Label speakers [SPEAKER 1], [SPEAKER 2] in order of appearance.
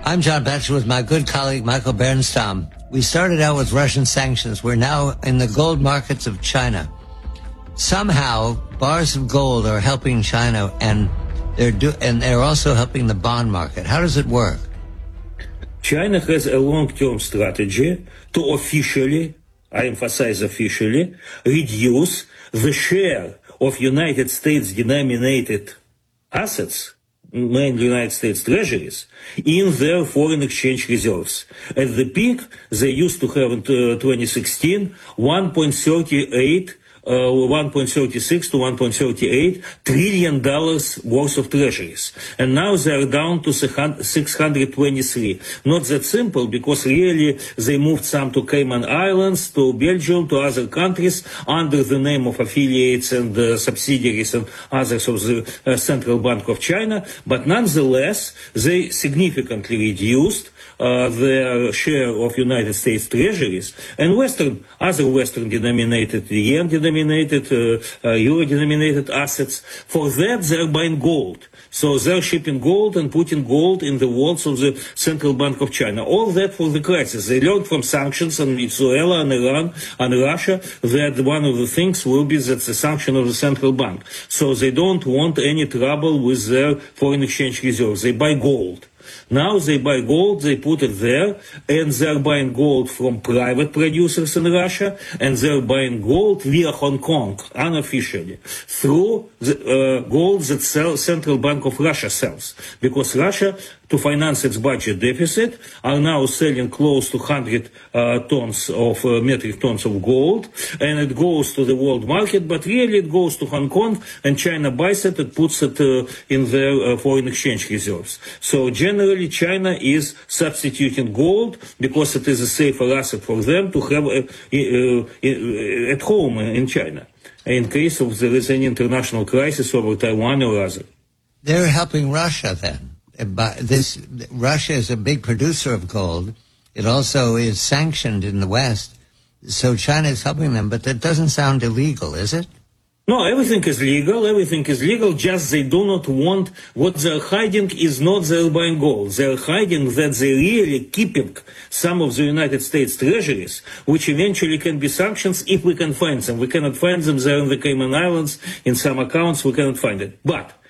[SPEAKER 1] I'm John Batchelor with my good colleague Michael Bernstam. We started out with Russian sanctions. We're now in the gold markets of China. Somehow, bars of gold are helping China, and they're also helping the bond market. How does it work?
[SPEAKER 2] China has a long-term strategy to officially, I emphasize officially, reduce the share of United States denominated assets, mainly United States treasuries, in their foreign exchange reserves. At the peak, they used to have in 2016 1.36 to 1.38 trillion dollars worth of treasuries. And now they are down to 623. Not that simple, because really they moved some to Cayman Islands, to Belgium, to other countries under the name of affiliates and subsidiaries and others of the Central Bank of China. But nonetheless, they significantly reduced their share of United States treasuries and other Western denominated, yen denominated, euro denominated assets. For that, they're buying gold. So they're shipping gold and putting gold in the vaults of the Central Bank of China. All that for the crisis. They learned from sanctions on Venezuela and Iran and Russia that one of the things will be that the sanction of the central bank. So they don't want any trouble with their foreign exchange reserves. They buy gold. Now they buy gold, they put it there, and they're buying gold from private producers in Russia, and they're buying gold via Hong Kong, unofficially, through the gold that Central Bank of Russia sells. Because Russia, to finance its budget deficit, are now selling close to 100 metric tons of gold, and it goes to the world market, but really it goes to Hong Kong, and China buys it and puts it in their foreign exchange reserves. So generally, China is substituting gold because it is a safer asset for them to have at home in China, in case of there is any international crisis over Taiwan or other.
[SPEAKER 1] They're helping Russia then. Russia is a big producer of gold. It also is sanctioned in the West. So China is helping them, but that doesn't sound illegal, is it?
[SPEAKER 2] No, everything is legal, just they do not want, what they're hiding is not they're buying gold. They're hiding that they're really keeping some of the United States treasuries, which eventually can be sanctions if we can find them. We cannot find them there in the Cayman Islands, in some accounts, we cannot find it. But